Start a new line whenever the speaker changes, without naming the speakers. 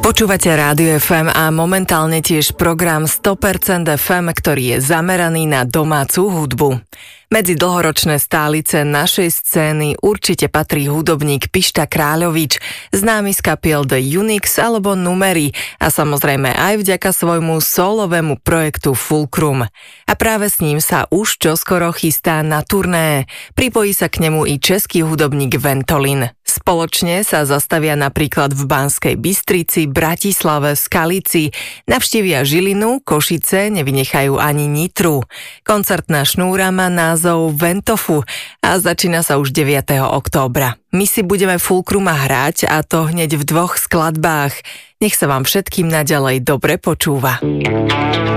Počúvate Rádio FM a momentálne tiež program 100% FM, ktorý je zameraný na domácu hudbu. Medzi dlhoročné stálice našej scény určite patrí hudobník Pišta Kráľovič, známy z kapiel The Unix alebo Numery a samozrejme aj vďaka svojmu solovému projektu Fulcrum. A práve s ním sa už čoskoro chystá na turné. Pripojí sa k nemu i český hudobník Ventolin. Spoločne sa zastavia napríklad v Banskej Bystrici, Bratislave, Skalici, navštívia Žilinu, Košice, nevynechajú ani Nitru. Koncertná šnúra má názov Ventofu a začína sa už 9. októbra. My si budeme Fulcruma hrať a to hneď v 2 skladbách. Nech sa vám všetkým naďalej dobre počúva.